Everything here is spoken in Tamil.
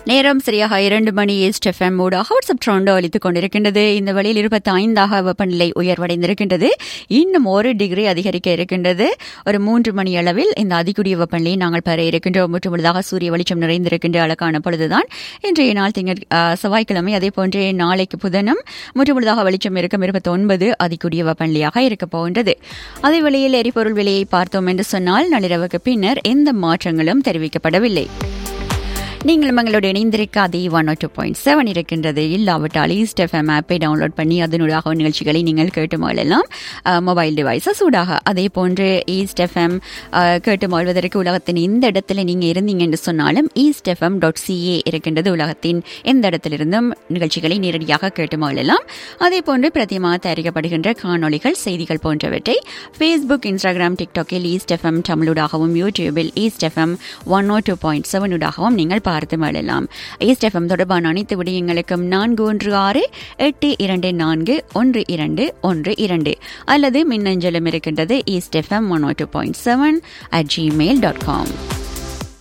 நேரம் சரியாக 2 மணி ஈஸ்ட் எஃப்எம் ஊடாக வாட்ஸ்அப் ட்ரெண்ட் அளித்துக் கொண்டிருக்கின்றது. இந்த வழியில் 25 வெப்பநிலை உயர்வடைந்திருக்கின்றது. இன்னும் 1 டிகிரி அதிகரிக்க இருக்கின்றது. ஒரு 3 மணி அளவில் இந்த அதிகூடிய வெப்பநிலையை நாங்கள் பெற இருக்கின்றோம். முற்றுமுழுதாக சூரிய வெளிச்சம் நிறைந்திருக்கின்ற அழகான பொழுதுதான் இன்றைய நாள் செவ்வாய்க்கிழமை. அதே போன்றே நாளைக்கு புதனும் முற்றுமுழுதாக வெளிச்சம் இருக்கும். 29 அதிகூடிய வெப்பநிலையாக இருக்கப் போகின்றது. அதே வேளையில் எரிபொருள் விலையை பார்த்தோம் என்று சொன்னால் நள்ளிரவுக்கு பின்னர் எந்த மாற்றங்களும் தெரிவிக்கப்படவில்லை. நீங்களும் எங்களோடு இணைந்திருக்காதே 102.7 இருக்கின்றது. இல்லாவிட்டால் ஈஸ்ட் எஃப்எம் ஆப்பை டவுன்லோட் பண்ணி அதனூடாக நிகழ்ச்சிகளை நீங்கள் கேட்டு மகிழலாம். மொபைல் டிவைஸஸ் ஊடாக. அதே போன்று ஈஸ்ட் எஃப்எம் கேட்டு மகிழ்வதற்கு உலகத்தின் எந்த இடத்துல நீங்கள் இருந்தீங்க என்று சொன்னாலும் eastfm.ca இருக்கின்றது. உலகத்தின் எந்த இடத்திலிருந்தும் நிகழ்ச்சிகளை நேரடியாக கேட்டு மகிழலாம். அதே போன்று பிரதியமாக தயாரிக்கப்படுகின்ற காணொளிகள், செய்திகள் போன்றவற்றை ஃபேஸ்புக், இன்ஸ்டாகிராம், டிக்டாக்கில் ஈஸ்ட் எஃப்எம் தமிழூடாகவும், யூடியூபில் ஈஸ்ட் எஃப்எம் 102.7 ஊடாகவும் நீங்கள் பார்த்து மகிழலாம். ஈஸ்ட் எஃப்எம் தொடர்பான அனைத்து விடயங்களுக்கும் 4168241212 அல்லது மின்னஞ்சலும் இருக்கின்றது eastfm102.7@gmail.com.